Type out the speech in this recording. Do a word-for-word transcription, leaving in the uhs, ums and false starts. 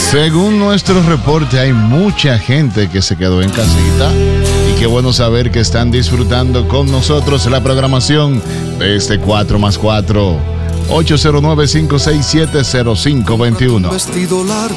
Según nuestro reporte, hay mucha gente que se quedó en casita y qué bueno saber que están disfrutando con nosotros la programación de este cuatro más cuatro. ocho cero nueve, cinco seis siete, cero cinco dos uno. Vestido largo